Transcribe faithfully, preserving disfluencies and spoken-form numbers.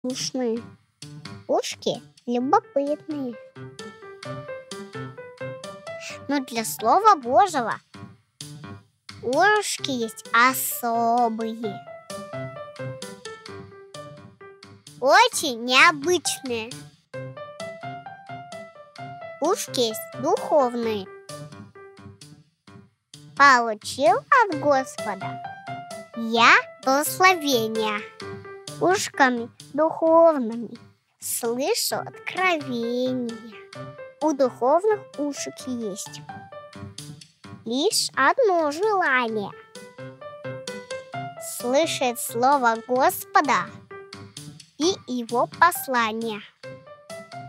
Ушные. Ушки любопытные. Но для Слова Божьего ушки есть особые. Очень необычные. Ушки есть духовные. Получил от Господа я благословение. Ушками духовными слышу откровения. У духовных ушек есть лишь одно желание — слышать слово Господа и его послание.